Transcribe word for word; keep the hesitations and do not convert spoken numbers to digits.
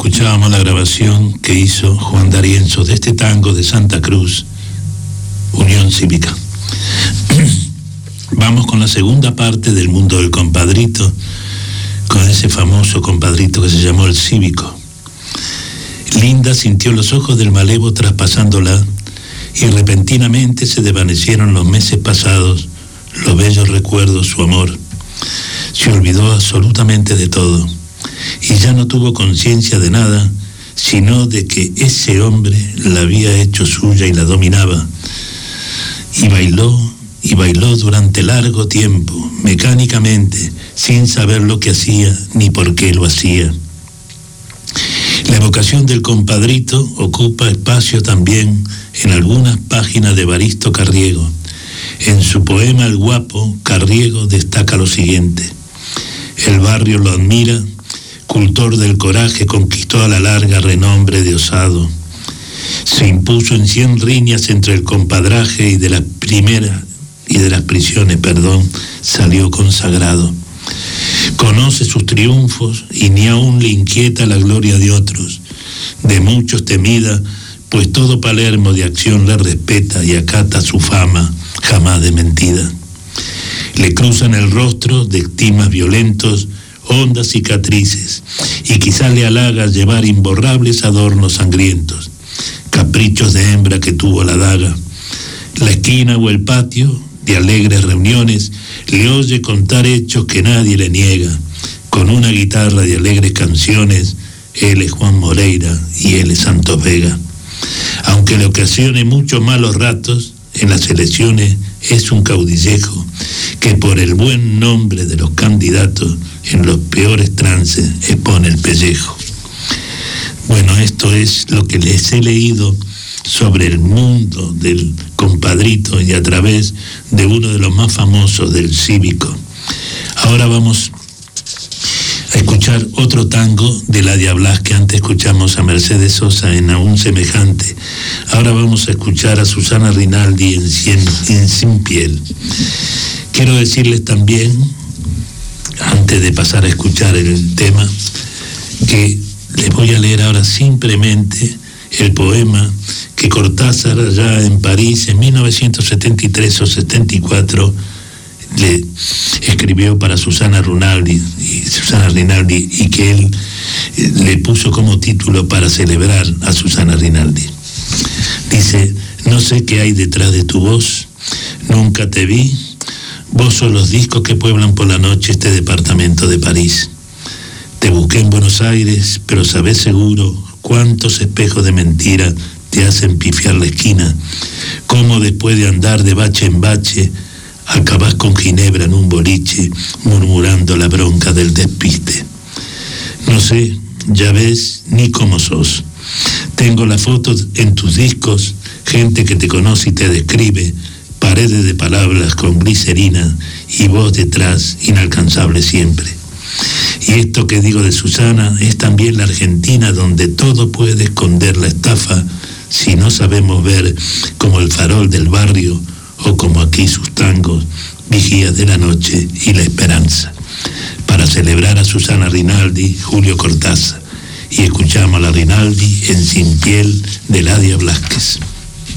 escuchábamos la grabación que hizo Juan D'Arienzo de este tango de Santa Cruz, Unión Cívica. Vamos con la segunda parte del mundo del compadrito, con ese famoso compadrito que se llamó el Cívico. Linda sintió los ojos del malevo traspasándola y repentinamente se desvanecieron los meses pasados, los bellos recuerdos, su amor. Se olvidó absolutamente de todo y ya no tuvo conciencia de nada, sino de que ese hombre la había hecho suya y la dominaba. Y bailó y bailó durante largo tiempo, mecánicamente, sin saber lo que hacía ni por qué lo hacía. La evocación del compadrito ocupa espacio también en algunas páginas de Evaristo Carriego. En su poema El Guapo, Carriego destaca lo siguiente: el barrio lo admira, cultor del coraje, conquistó a la larga renombre de osado. Se impuso en cien riñas entre el compadraje y de las primeras y de las prisiones, perdón, salió consagrado. Conoce sus triunfos y ni aún le inquieta la gloria de otros, de muchos temida, pues todo Palermo de acción le respeta y acata su fama, jamás de mentira. Le cruzan el rostro de estimas violentos, hondas cicatrices, y quizás le halaga llevar imborrables adornos sangrientos, caprichos de hembra que tuvo la daga. La esquina o el patio de alegres reuniones le oye contar hechos que nadie le niega. Con una guitarra de alegres canciones, él es Juan Moreira y él es Santos Vega. Aunque le ocasione muchos malos ratos, en las elecciones es un caudillejo que por el buen nombre de los candidatos en los peores trances expone el pellejo. Bueno, esto es lo que les he leído sobre el mundo del compadrito y a través de uno de los más famosos del Cívico. Ahora vamos a escuchar otro tango de Ladia Blas, que antes escuchamos a Mercedes Sosa en Aún Semejante. Ahora vamos a escuchar a Susana Rinaldi en, Cien, en Sin Piel. Quiero decirles también, antes de pasar a escuchar el tema, que les voy a leer ahora simplemente el poema que Cortázar allá en París en mil novecientos setenta y tres o setenta y cuatro le escribió para Susana Rinaldi y Susana Rinaldi y que él le puso como título para celebrar a Susana Rinaldi. Dice: no sé qué hay detrás de tu voz, nunca te vi, vos sos los discos que pueblan por la noche este departamento de París. Te busqué en Buenos Aires, pero sabés seguro cuántos espejos de mentira te hacen pifiar la esquina, cómo después de andar de bache en bache, acabás con Ginebra en un boliche, murmurando la bronca del despiste. No sé, ya ves, ni cómo sos. Tengo las fotos en tus discos, gente que te conoce y te describe, paredes de palabras con glicerina y vos detrás, inalcanzable siempre. Y esto que digo de Susana es también la Argentina, donde todo puede esconder la estafa si no sabemos ver como el farol del barrio o como aquí sus tangos, Vigías de la Noche y La Esperanza. Para celebrar a Susana Rinaldi, Julio Cortázar. Y escuchamos a la Rinaldi en Sin Piel de Ladia Blasquez.